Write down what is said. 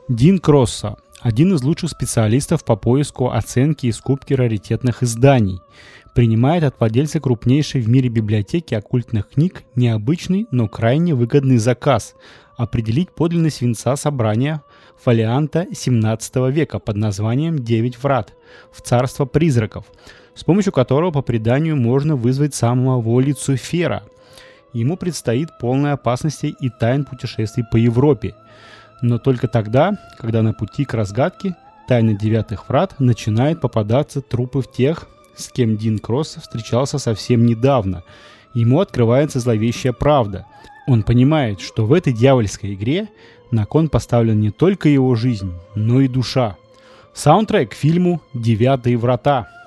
Дин Кросса – один из лучших специалистов по поиску, оценке и скупке раритетных изданий. Принимает от владельца крупнейшей в мире библиотеки оккультных книг необычный, но крайне выгодный заказ – определить подлинность венца собрания фолианта 17 века под названием «Девять врат» в царство призраков, с помощью которого по преданию можно вызвать самого Люцифера. Ему предстоит полная опасностей и тайн путешествий по Европе. Но только тогда, когда на пути к разгадке тайны девятых врат начинают попадаться трупы тех, с кем Дин Кросс встречался совсем недавно. Ему открывается зловещая правда. Он понимает, что в этой дьявольской игре на кон поставлена не только его жизнь, но и душа. Саундтрек к фильму «Девятые врата».